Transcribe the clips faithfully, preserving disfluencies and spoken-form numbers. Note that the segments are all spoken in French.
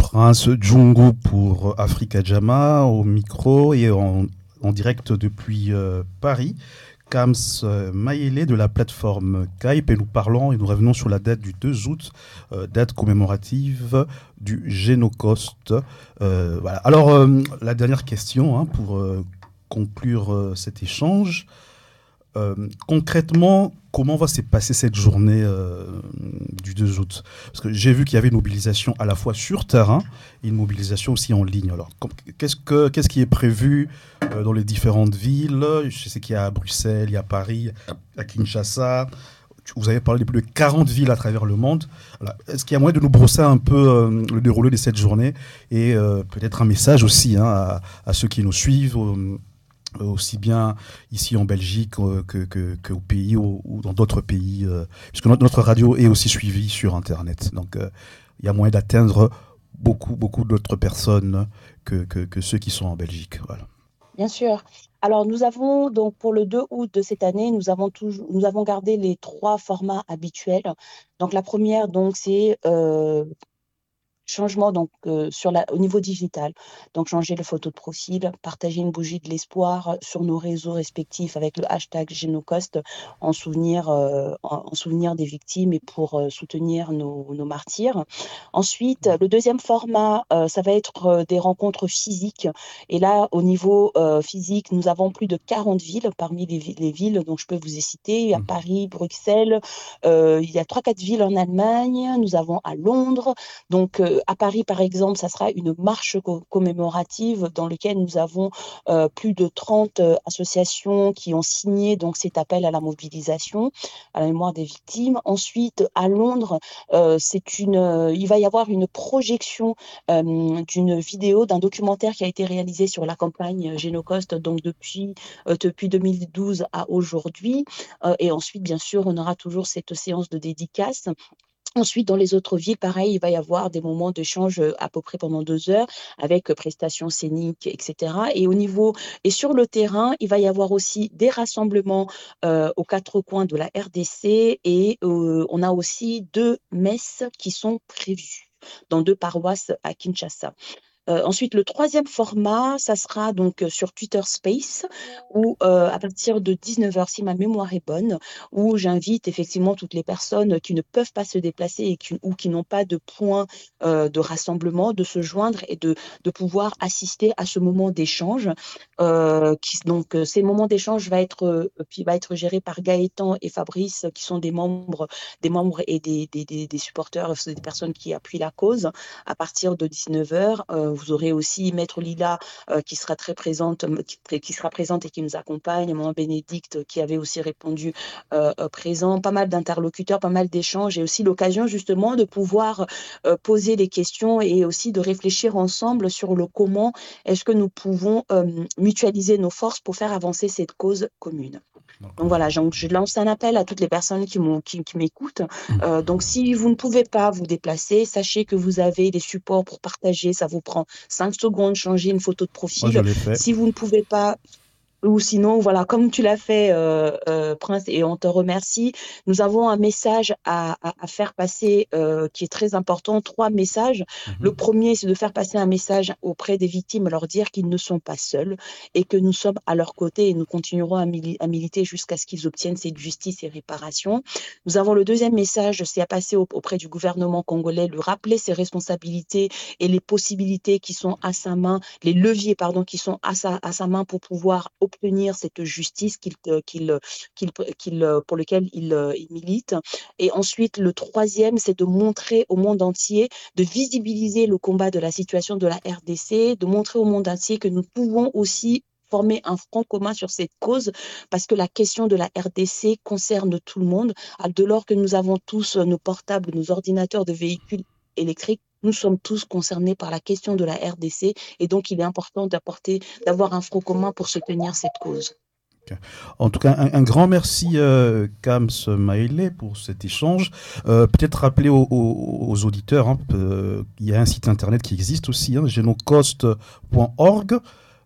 Prince Djungu pour Africa Jama au micro et en, en direct depuis euh, Paris. Kams euh, Maïlé de la plateforme Kype et nous parlons et nous revenons sur la date du deux août, euh, date commémorative du Génocoste. Euh, voilà. Alors, euh, la dernière question hein, pour euh, conclure euh, cet échange. Euh, concrètement, comment va se passer cette journée euh, du deux août? Parce que j'ai vu qu'il y avait une mobilisation à la fois sur terrain et une mobilisation aussi en ligne. Alors, qu'est-ce, que, qu'est-ce qui est prévu euh, dans les différentes villes? Je sais qu'il y a à Bruxelles, il y a Paris, à Kinshasa. Vous avez parlé de plus de quarante villes à travers le monde. Alors, est-ce qu'il y a moyen de nous brosser un peu euh, le déroulé de cette journée et euh, peut-être un message aussi hein, à, à ceux qui nous suivent euh, aussi bien ici en Belgique euh, que, que, que au pays ou, ou dans d'autres pays, euh, puisque notre, notre radio est aussi suivie sur Internet. Donc, euh, il y a moyen d'atteindre beaucoup, beaucoup d'autres personnes que, que, que ceux qui sont en Belgique. Voilà. Bien sûr. Alors, nous avons, donc, pour le deux août de cette année, nous avons, toujours, nous avons gardé les trois formats habituels. Donc, la première, donc, c'est euh, changement donc, euh, sur la, au niveau digital. Donc, changer les photos de profil, partager une bougie de l'espoir sur nos réseaux respectifs avec le hashtag Génocoste en souvenir, euh, en, en souvenir des victimes et pour euh, soutenir nos, nos martyrs. Ensuite, le deuxième format, euh, ça va être euh, des rencontres physiques. Et là, au niveau euh, physique, nous avons plus de quarante villes parmi les, les villes dont je peux vous citer. Il y a Paris, Bruxelles, euh, il y a trois quatre villes en Allemagne, nous avons à Londres. Donc, euh, à Paris, par exemple, ça sera une marche co- commémorative dans laquelle nous avons euh, plus de trente euh, associations qui ont signé donc, cet appel à la mobilisation, à la mémoire des victimes. Ensuite, à Londres, euh, c'est une, euh, il va y avoir une projection euh, d'une vidéo, d'un documentaire qui a été réalisé sur la campagne Génocoste, donc depuis, euh, depuis deux mille douze à aujourd'hui. Euh, et ensuite, bien sûr, on aura toujours cette séance de dédicace. Ensuite, dans les autres villes, pareil, il va y avoir des moments d'échange à peu près pendant deux heures avec prestations scéniques, et cetera. Et au niveau et sur le terrain, il va y avoir aussi des rassemblements euh, aux quatre coins de la R D C et euh, on a aussi deux messes qui sont prévues dans deux paroisses à Kinshasa. Euh, ensuite, le troisième format, ça sera donc sur Twitter Space, où euh, à partir de dix-neuf heures, si ma mémoire est bonne, où j'invite effectivement toutes les personnes qui ne peuvent pas se déplacer et qui, ou qui n'ont pas de point euh, de rassemblement, de se joindre et de, de pouvoir assister à ce moment d'échange. Euh, qui, donc, ces moments d'échange va être, euh, puis va être géré par Gaëtan et Fabrice, qui sont des membres, des membres et des, des, des, des supporters, des personnes qui appuient la cause. À partir de dix-neuf heures, euh, vous aurez aussi Maître Lila euh, qui sera très présente, qui, qui sera présente et qui nous accompagne, Maman Bénédicte qui avait aussi répondu euh, présent, pas mal d'interlocuteurs, pas mal d'échanges et aussi l'occasion justement de pouvoir euh, poser les questions et aussi de réfléchir ensemble sur le comment est-ce que nous pouvons euh, mutualiser nos forces pour faire avancer cette cause commune. Donc voilà, donc je lance un appel à toutes les personnes qui, qui, qui m'écoutent. Euh, donc si vous ne pouvez pas vous déplacer, sachez que vous avez des supports pour partager. Ça vous prend cinq secondes, changer une photo de profil. Moi, je l'ai fait. Si vous ne pouvez pas... Ou sinon, voilà, comme tu l'as fait, euh, euh, Prince, et on te remercie, nous avons un message à, à, à faire passer euh, qui est très important, trois messages. Mm-hmm. Le premier, c'est de faire passer un message auprès des victimes, leur dire qu'ils ne sont pas seuls et que nous sommes à leur côté et nous continuerons à, mili- à militer jusqu'à ce qu'ils obtiennent cette justice et réparation. Nous avons le deuxième message, c'est à passer au, auprès du gouvernement congolais, lui rappeler ses responsabilités et les possibilités qui sont à sa main, les leviers, pardon, qui sont à sa, à sa main pour pouvoir obtenir cette justice qu'il, qu'il, qu'il, qu'il, pour lequel il, il milite. Et ensuite, le troisième, c'est de montrer au monde entier, de visibiliser le combat de la situation de la R D C, de montrer au monde entier que nous pouvons aussi former un front commun sur cette cause parce que la question de la R D C concerne tout le monde. Dès lors que nous avons tous nos portables, nos ordinateurs de véhicules électriques, nous sommes tous concernés par la question de la R D C et donc il est important d'apporter, d'avoir un front commun pour soutenir cette cause. Okay. En tout cas, un, un grand merci euh, Kams Maïlé pour cet échange. Euh, peut-être rappeler aux, aux, aux auditeurs, hein, euh, il y a un site internet qui existe aussi, hein, génocoste point org.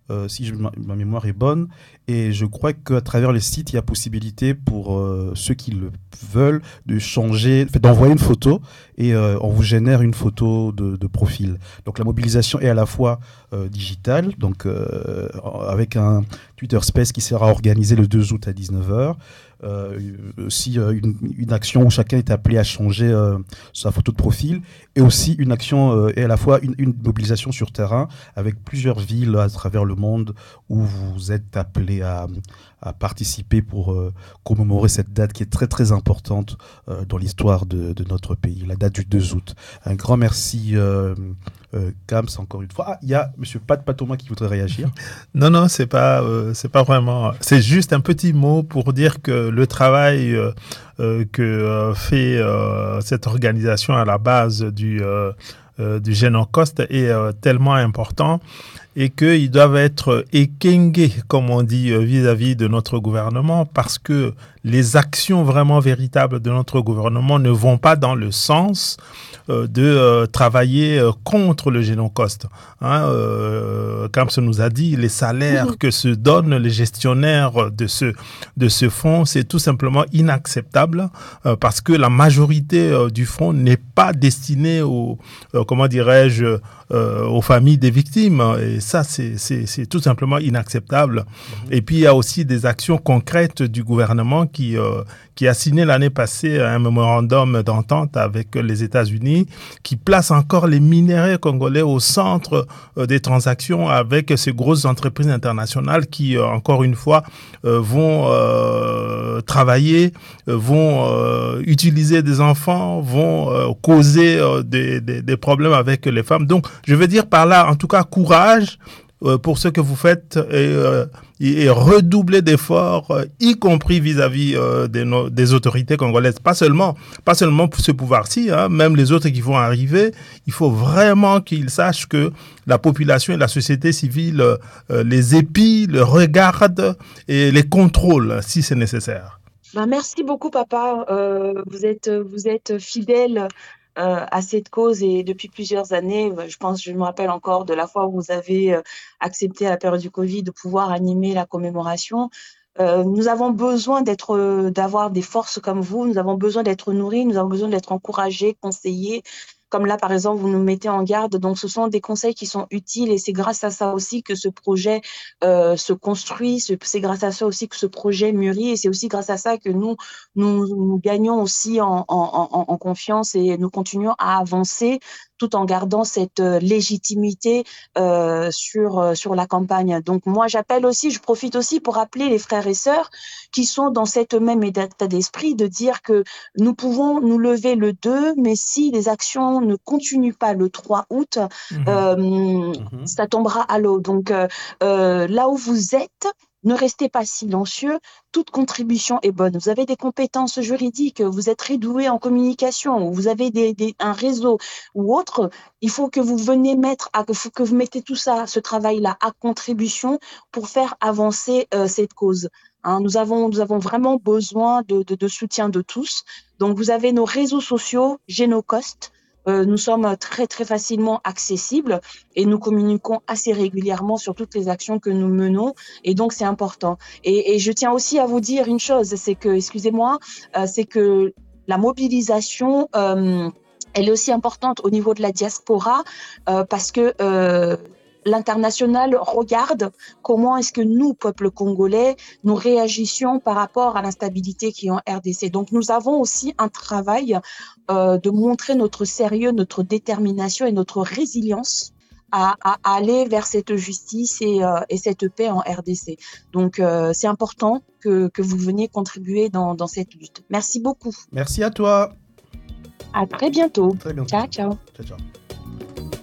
euh, si je, ma, ma mémoire est bonne. Et je crois qu'à travers les sites, il y a possibilité pour euh, ceux qui le veulent de changer, d'envoyer une photo et euh, on vous génère une photo de, de profil. Donc la mobilisation est à la fois euh, digitale, donc euh, avec un Twitter Space qui sera organisé le deux août à dix-neuf heures. Euh, aussi euh, une, une action où chacun est appelé à changer euh, sa photo de profil, et aussi une action euh, et à la fois une, une mobilisation sur terrain avec plusieurs villes à travers le monde où vous êtes appelés à, à participer pour euh, commémorer cette date qui est très très importante euh, dans l'histoire de, de notre pays, la date du deux août. Un grand merci euh, euh, Kams encore une fois. Ah, il y a Monsieur Pat Patoma qui voudrait réagir. Non, non, c'est pas, euh, c'est pas vraiment. C'est juste un petit mot pour dire que le travail euh, euh, que euh, fait euh, cette organisation à la base du euh, euh, du Génocost est euh, tellement important et qu'ils doivent être ékengés, comme on dit, euh, vis-à-vis de notre gouvernement, parce que les actions vraiment véritables de notre gouvernement ne vont pas dans le sens euh, de euh, travailler euh, contre le Génocost. Hein, euh, comme ça nous a dit, les salaires mmh. que se donnent les gestionnaires de ce, de ce fonds, c'est tout simplement inacceptable euh, parce que la majorité euh, du fonds n'est pas destinée aux, euh, comment dirais-je, euh, aux familles des victimes. Et ça, c'est, c'est, c'est tout simplement inacceptable. Mmh. Et puis, il y a aussi des actions concrètes du gouvernement qui, euh, qui a signé l'année passée un mémorandum d'entente avec les États-Unis qui place encore les minéraux congolais au centre euh, des transactions avec ces grosses entreprises internationales qui, euh, encore une fois, euh, vont euh, travailler, euh, vont euh, utiliser des enfants, vont euh, causer euh, des, des, des problèmes avec les femmes. Donc, je veux dire par là, en tout cas, courage euh, pour ce que vous faites et, euh, et redoubler d'efforts, euh, y compris vis-à-vis euh, des, no- des autorités congolaises. Pas seulement, pas seulement pour ce pouvoir-ci, hein, même les autres qui vont arriver, il faut vraiment qu'ils sachent que la population et la société civile euh, les épient, les regardent et les contrôlent si c'est nécessaire. Ben, merci beaucoup, papa. Euh, vous êtes, vous êtes fidèle euh, à cette cause et depuis plusieurs années, je pense, je me rappelle encore de la fois où vous avez euh, accepté à la période du Covid de pouvoir animer la commémoration. Euh, nous avons besoin d'être, euh, d'avoir des forces comme vous. Nous avons besoin d'être nourris. Nous avons besoin d'être encouragés, conseillés. Comme là, par exemple, vous nous mettez en garde. Donc, ce sont des conseils qui sont utiles et c'est grâce à ça aussi que ce projet euh, se construit. C'est grâce à ça aussi que ce projet mûrit et c'est aussi grâce à ça que nous, nous, nous gagnons aussi en, en, en, en confiance et nous continuons à avancer tout en gardant cette euh, légitimité euh, sur, euh, sur la campagne. Donc, moi, j'appelle aussi, je profite aussi pour appeler les frères et sœurs qui sont dans cette même état d'esprit de dire que nous pouvons nous lever le deux, mais si les actions ne continuent pas le trois août, mmh. Euh, mmh. ça tombera à l'eau. Donc, euh, euh, là où vous êtes, ne restez pas silencieux, toute contribution est bonne. Vous avez des compétences juridiques, vous êtes redoué en communication, vous avez des, des, un réseau ou autre, il faut que vous veniez mettre, à, faut que vous mettez tout ça, ce travail-là à contribution pour faire avancer euh, cette cause. Hein, nous avons, nous avons vraiment besoin de, de, de soutien de tous. Donc, vous avez nos réseaux sociaux, Génocost. Euh, nous sommes très, très facilement accessibles et nous communiquons assez régulièrement sur toutes les actions que nous menons. Et donc, c'est important. Et, et je tiens aussi à vous dire une chose, c'est que, excusez-moi, euh, c'est que la mobilisation, euh, elle est aussi importante au niveau de la diaspora euh, parce que euh, l'international regarde comment est-ce que nous, peuple congolais, nous réagissions par rapport à l'instabilité qui est en R D C. Donc, nous avons aussi un travail euh, de montrer notre sérieux, notre détermination et notre résilience à, à aller vers cette justice et, euh, et cette paix en R D C. Donc, euh, c'est important que, que vous veniez contribuer dans, dans cette lutte. Merci beaucoup. Merci à toi. À très bientôt. Très bientôt. Ciao, ciao. Ciao, ciao.